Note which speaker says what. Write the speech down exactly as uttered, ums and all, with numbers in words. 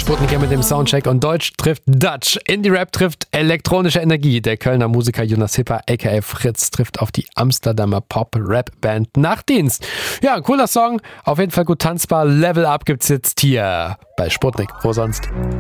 Speaker 1: Sputnik mit dem Soundcheck und Deutsch trifft Dutch. Indie-Rap trifft elektronische Energie. Der Kölner Musiker Jonas Hipper, aka Fritz, trifft auf die Amsterdamer Pop-Rap-Band Nachtdienst. Ja, cooler Song, auf jeden Fall gut tanzbar. Level Up gibt's jetzt hier bei Sputnik. Wo sonst?